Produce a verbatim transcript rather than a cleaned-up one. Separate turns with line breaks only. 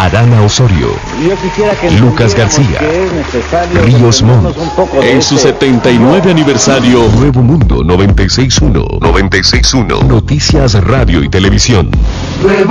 Adana Osorio,
Yo quisiera que
Lucas García,
que es necesario
Ríos Montt,
un poco de
en
este
su setenta y nueve aniversario.
Nuevo Mundo noventa y seis punto uno, noventa y seis punto uno, Noticias Radio y Televisión.
Nuevo